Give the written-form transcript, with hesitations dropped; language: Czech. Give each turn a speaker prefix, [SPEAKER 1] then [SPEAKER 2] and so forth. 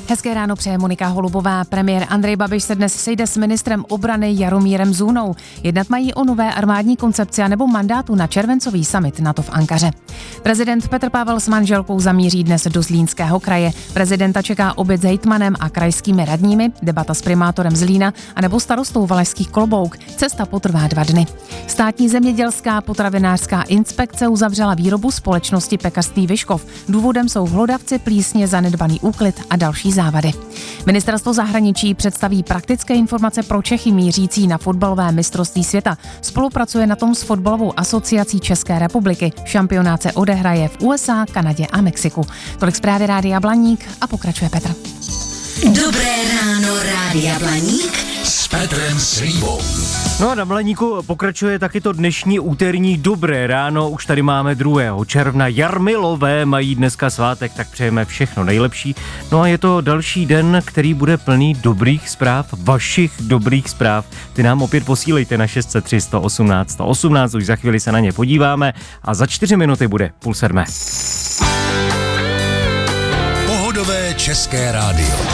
[SPEAKER 1] Hezké ráno přeje Monika Holubová. Premiér Andrej Babiš se dnes sejde s ministrem obrany Jaromírem Zůnou. Jednat mají o nové armádní koncepci a nebo mandátu na červencový summit NATO v Ankaře. Prezident Petr Pavel s manželkou zamíří dnes do Zlínského kraje. Prezidenta čeká oběd s hejtmanem a krajskými radními, debata s primátorem Zlína a nebo starostou Valašských Klobouk. Cesta potrvá 2 dny. Státní zemědělská potravinářská inspekce uzavřela výrobu společnosti Pekařství Vyškov. Důvodem jsou hlodavci, plísně, zanedbaný úklid a další závady. Ministerstvo zahraničí představí praktické informace pro Čechy mířící na fotbalové mistrovství světa. Spolupracuje na tom s Fotbalovou asociací České republiky. Šampionát se odehraje v USA, Kanadě a Mexiku. Tolik zprávy Rádia Blaník a pokračuje Petr.
[SPEAKER 2] Dobré ráno, Rádia Blaník s Petrem Slívou.
[SPEAKER 3] No a na Blaníku pokračuje taky to dnešní úterní Dobré ráno. Už tady máme 2. června. Jarmilové mají dneska svátek, tak přejeme všechno nejlepší. No a je to další den, který bude plný dobrých zpráv, vašich dobrých zpráv. Ty nám opět posílejte na 603 118 118, už za chvíli se na ně podíváme a za 4 minuty bude 6:30.
[SPEAKER 2] Pohodové České rádio.